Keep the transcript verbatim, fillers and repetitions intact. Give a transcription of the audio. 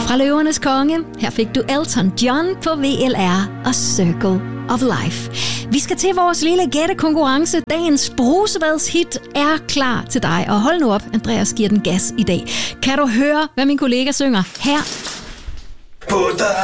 Fra Løvernes Konge, her fik du Elton John på V L R og Circle of Life. Vi skal til vores lille gættekonkurrence. Dagens brusebadshit er klar til dig. Og hold nu op, Andreas giver den gas i dag. Kan du høre, hvad min kollega synger her?